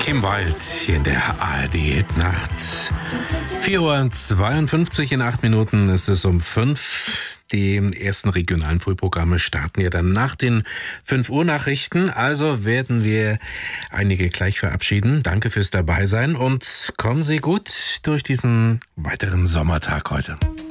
Kim Wilde hier in der ARD Nacht. 4:52 in 8 Minuten ist es um 5. Die ersten regionalen Frühprogramme starten ja dann nach den 5 Uhr Nachrichten. Also werden wir einige gleich verabschieden. Danke fürs Dabeisein und kommen Sie gut durch diesen weiteren Sommertag heute.